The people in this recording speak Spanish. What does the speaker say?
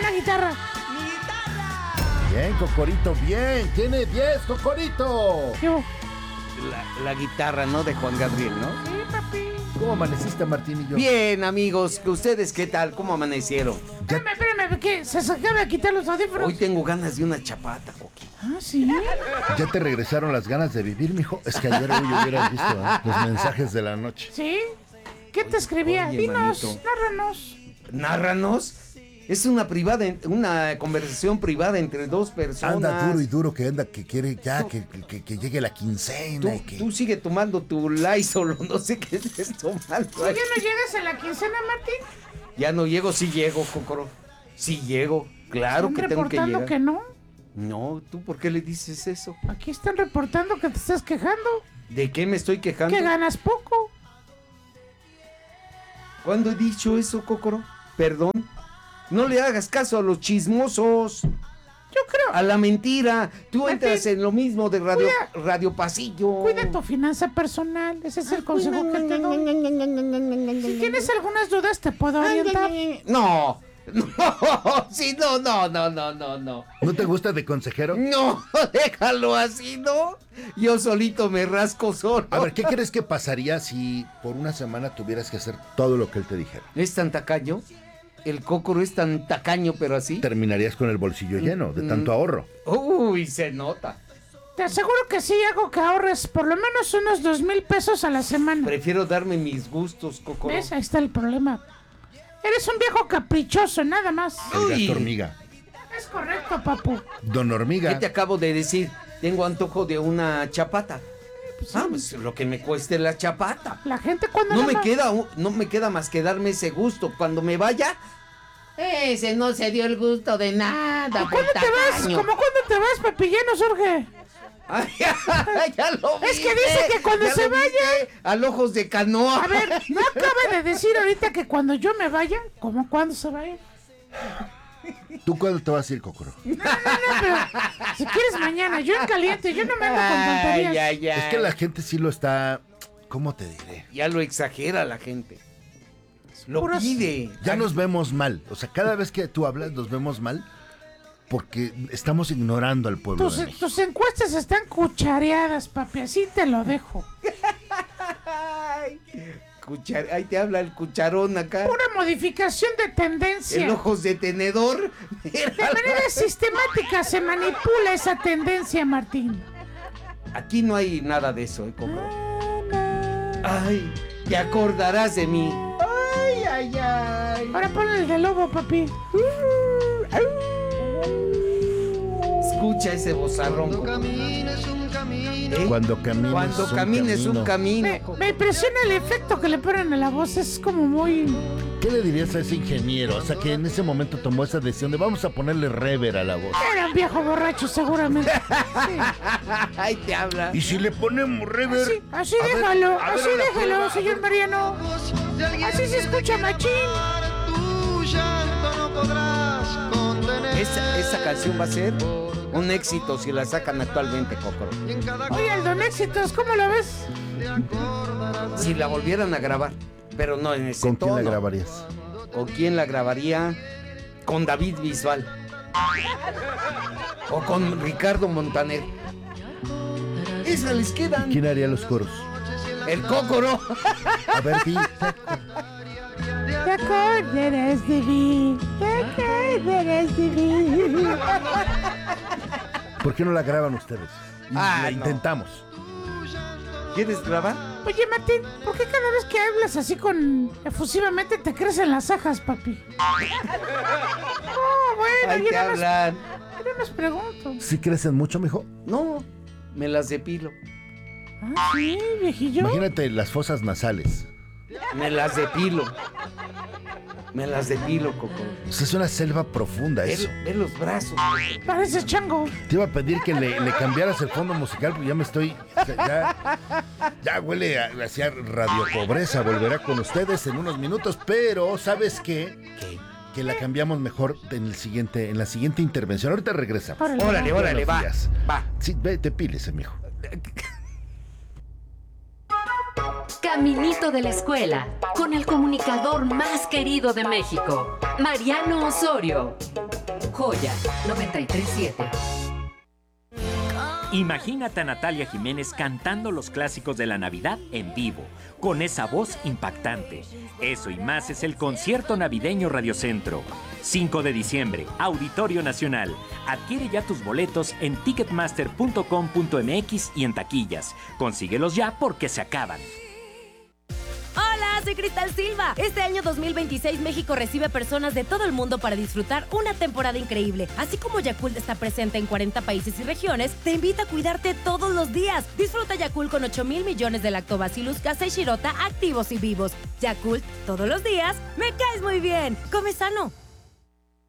la guitarra. Bien, Cocorito, bien. Tiene 10, Cocorito. Yo. La guitarra, ¿no? De Juan Gabriel, ¿no? Sí, papi. ¿Cómo amaneciste, Martinillo? Bien, amigos, ¿ustedes qué tal? ¿Cómo amanecieron? Espérame, ¿qué? ¿Se acaba de quitar los audífonos? Hoy tengo ganas de una chapata, Coqui. Ah, ¿sí? ¿Ya te regresaron las ganas de vivir, mijo? Es que ayer hoy hubieras visto los mensajes de la noche. ¿Sí? ¿Qué te escribía? Oye, Dinos, manito. nárranos. Nárranos. Es una conversación privada entre dos personas. Anda duro y duro, que quiere ya que llegue la quincena. Tú sigue tomando tu Lysol, no sé qué estés tomando. ¿Ya no llegas a la quincena, Martín? Ya no llego, sí llego, Cocoro. Sí llego, claro ¿Están que tengo que reportando llegar. que no? No, ¿tú por qué le dices eso? Aquí están reportando que te estás quejando. ¿De qué me estoy quejando? Que ganas poco. ¿Cuándo he dicho eso, Cocoro? Perdón. No le hagas caso a los chismosos. Yo creo. A la mentira. Tú Martín, entras en lo mismo de Radio Pasillo. Cuida tu finanza personal. Ese es el consejo que te doy. Si tienes algunas dudas, te puedo orientar. No. Sí, no. ¿No te gusta de consejero? No, déjalo así, ¿no? Yo solito me rasco solo. A ver, ¿qué crees que pasaría si por una semana tuvieras que hacer todo lo que él te dijera? ¿Es tan tacaño? El Cocoro es tan tacaño, pero así. Terminarías con el bolsillo lleno de tanto ahorro. Uy, se nota. Te aseguro que sí hago que ahorres por lo menos unos 2,000 pesos a la semana. Prefiero darme mis gustos, Cocoro. ¿Ves? Ahí está el problema. Eres un viejo caprichoso, nada más. El Uy. gato hormiga. Es correcto, papu. Don Hormiga. ¿Qué te acabo de decir? Tengo antojo de una chapata. Pues lo que me cueste la chapata. La gente cuando No me queda más que darme ese gusto. Cuando me vaya, ese no se dio el gusto de nada. ¿Cuándo te vas? ¿Cómo cuándo te vas, papi? Ya no surge. Ay, ya lo vi. Es que dice que cuando se vaya. Al ojos de canoa. A ver, no acaba de decir ahorita que cuando yo me vaya, ¿cómo cuándo se va a ir? ¿Tú cuándo te vas a ir, Cocoro? No, pero si quieres mañana, yo en caliente, yo no me ando con tonterías. Ay. Es que la gente sí lo está... ¿Cómo te diré? Ya lo exagera la gente. Lo Puros- pide. Ya nos vemos mal. O sea, cada vez que tú hablas nos vemos mal porque estamos ignorando al pueblo de México. Tus encuestas están cuchareadas, papi, así te lo dejo. Ay, ahí te habla el cucharón acá. Pura modificación de tendencia. El ojos de tenedor. De manera sistemática se manipula esa tendencia, Martín. Aquí no hay nada de eso, Cocoro. Ay, te acordarás de mí. Ay. Ahora ponle el de lobo, papi. Escucha ese bozarrón. Cocoro. ¿Eh? Cuando camines un camino. Me impresiona el efecto que le ponen a la voz, es como muy... ¿Qué le dirías a ese ingeniero? O sea, que en ese momento tomó esa decisión de vamos a ponerle rever a la voz. Era un viejo borracho, seguramente. Sí. Ahí te habla. ¿Y si le ponemos rever? Así A ver, déjalo, a ver así a la déjalo, prueba, señor Mariano. Así se escucha machín. Esa canción va a ser un éxito si la sacan actualmente, Cocoro. Oye, el Don Éxitos, ¿cómo lo ves? Si la volvieran a grabar, pero no en ese ¿Con quién tono. la grabarías? ¿Con quién la grabaría? Con David Bisbal. O con Ricardo Montaner. Esas les quedan. ¿Quién haría los coros? El Cocoro. A ver, di. Te acordarás de mí, te acordarás de mí. ¿Por qué no la graban ustedes? Y la No. intentamos. ¿Quieres grabar? Oye, Martín, ¿por qué cada vez que hablas así con efusivamente te crecen las ajas, papi? Oh, bueno, Ahí yo te nada más, hablan. yo nada más pregunto. ¿Sí crecen mucho, mijo? No, me las depilo. Ah, sí, viejillo. Imagínate las fosas nasales. Me las depilo. Me las depilo, Coco. O sea, es una selva profunda eso. Ve los brazos. Pareces chango. Te iba a pedir que le cambiaras el fondo musical, porque ya me estoy... o sea, ya huele hacia Radio Pobreza. Volverá con ustedes en unos minutos, pero ¿sabes qué? ¿Qué? Que la cambiamos mejor en la siguiente intervención. Ahorita regresamos. Órale, Órale, va. Buenos días. Va. Sí, ve, te piles, mijo. Caminito de la escuela, con el comunicador más querido de México, Mariano Osorio. Joya 93.7. Imagínate a Natalia Jiménez cantando los clásicos de la Navidad en vivo, con esa voz impactante. Eso y más es el Concierto Navideño Radiocentro. 5 de diciembre, Auditorio Nacional. Adquiere ya tus boletos en ticketmaster.com.mx y en taquillas. Consíguelos ya porque se acaban. Hola, soy Cristal Silva. Este año 2026 México recibe personas de todo el mundo para disfrutar una temporada increíble. Así como Yakult está presente en 40 países y regiones, te invita a cuidarte todos los días. Disfruta Yakult con 8,000 millones de Lactobacillus casei shirota activos y vivos. Yakult, todos los días, me caes muy bien. Come sano.